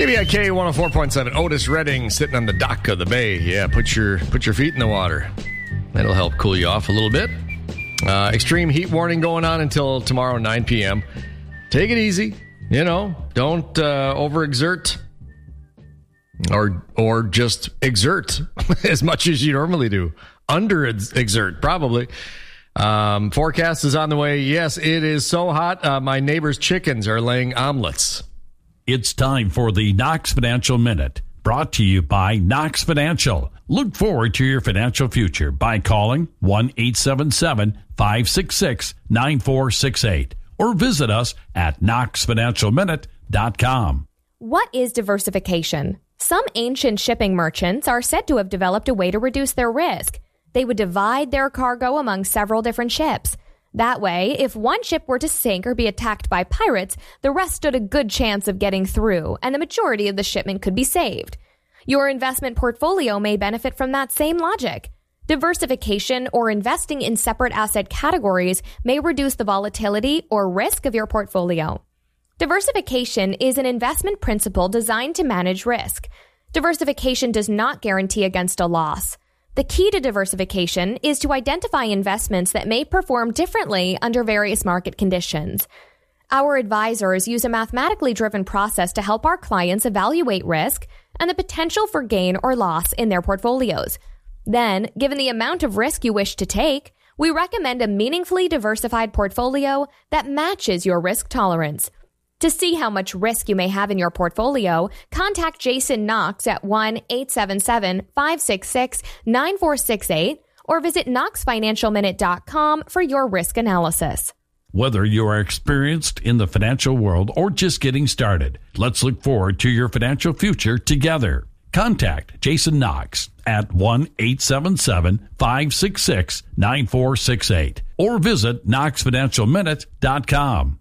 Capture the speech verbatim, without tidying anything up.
K B I K one oh four point seven. Otis Redding sitting on the dock of the bay. Yeah, put your put your feet in the water. That'll help cool you off a little bit. Uh, extreme heat warning going on until tomorrow nine p.m. Take it easy. You know, don't uh, overexert or or just exert as much as you normally do. Under exert, probably. Um, forecast is on the way. Yes, it is so hot. Uh, my neighbor's chickens are laying omelets. It's time for the Knox Financial Minute, brought to you by Knox Financial. Look forward to your financial future by calling one eight seven seven, five six six, nine four six eight or visit us at knox financial minute dot com. What is diversification? Some ancient shipping merchants are said to have developed a way to reduce their risk. They would divide their cargo among several different ships. That way, if one ship were to sink or be attacked by pirates, the rest stood a good chance of getting through, and the majority of the shipment could be saved. Your investment portfolio may benefit from that same logic. Diversification or investing in separate asset categories may reduce the volatility or risk of your portfolio. Diversification is an investment principle designed to manage risk. Diversification does not guarantee against a loss. The key to diversification is to identify investments that may perform differently under various market conditions. Our advisors use a mathematically driven process to help our clients evaluate risk and the potential for gain or loss in their portfolios. Then, given the amount of risk you wish to take, we recommend a meaningfully diversified portfolio that matches your risk tolerance. To see how much risk you may have in your portfolio, contact Jason Knox at one eight seven seven, five six six, nine four six eight or visit knox financial minute dot com for your risk analysis. Whether you are experienced in the financial world or just getting started, let's look forward to your financial future together. Contact Jason Knox at one eight seven seven, five six six, nine four six eight or visit knox financial minute dot com.